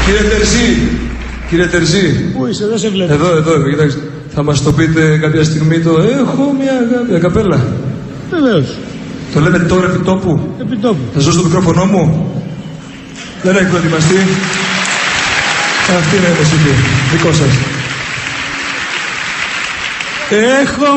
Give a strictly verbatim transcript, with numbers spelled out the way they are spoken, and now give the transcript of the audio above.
Κύριε Τερζή, κύριε Τερζή. Πού είσαι, δεν σε βλέπω. Εδώ, εδώ, κοιτάξτε. Θα μας το πείτε κάποια στιγμή το έχω μια αγάπη, καπέλα. Βεβαίως. Το λέτε τώρα επί τόπου. Επί τόπου. Θα ζω στο μικρόφωνο μου. Δεν έχει προετοιμαστεί. Αυτή είναι η μουσική. Δικό σας. Έχω